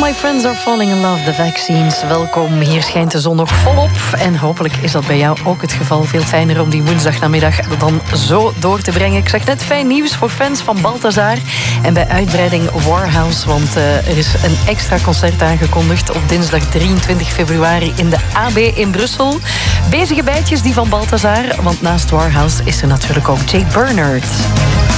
my friends are falling in love, the vaccines. Welkom, hier schijnt de zon nog volop. En hopelijk is dat bij jou ook het geval. Veel fijner om die woensdagnamiddag dan zo door te brengen. Ik zeg net fijn nieuws voor fans van Balthazar. En bij uitbreiding Warhouse, want er is een extra concert aangekondigd op dinsdag 23 februari in de AB in Brussel. Bezige bijtjes die van Balthazar, want naast Warhouse is er natuurlijk ook Jake Bernard.